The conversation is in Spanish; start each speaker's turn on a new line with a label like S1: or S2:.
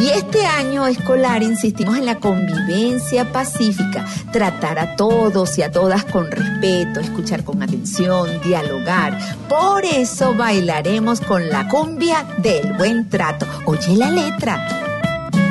S1: Y este año escolar insistimos en la convivencia pacífica, tratar a todos y a todas con respeto, escuchar con atención, dialogar. Por eso bailaremos con la cumbia del buen trato. Oye la letra.